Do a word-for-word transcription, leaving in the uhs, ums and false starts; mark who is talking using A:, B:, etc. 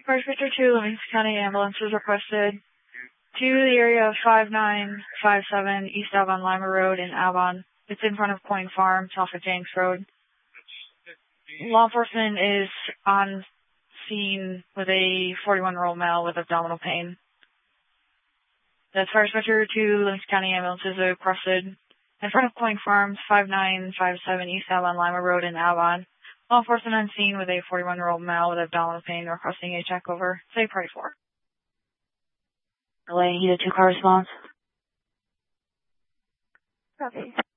A: First Picture two, Livingston County ambulance is requested to the area of five nine five seven East Avon Lima Road in Avon. It's in front of Coin Farms off of Jenks Road. Law enforcement is on scene with a forty-one-year-old male with abdominal pain. That's First Picture two, Livingston County ambulance is requested in front of Coin Farms, five nine five seven East Avon Lima Road in Avon. Law enforcement on scene with a forty-one-year-old male with abdominal pain requesting a check over. Say price four.
B: Relaying you to two car response.
C: Copy.